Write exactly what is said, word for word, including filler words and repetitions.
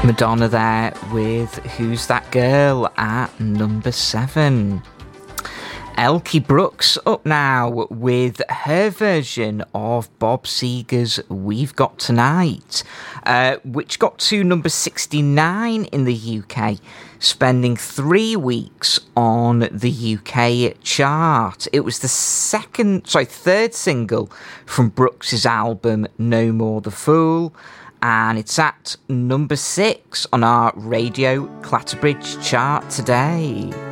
Madonna there with Who's That Girl at number seven. Elkie Brooks up now with her version of Bob Seger's We've Got Tonight, uh, which got to number sixty-nine in the U K, spending three weeks on the U K chart. It was the second, sorry, third single from Brooks's album No More the Fool, and it's at number six on our Radio Clatterbridge chart today.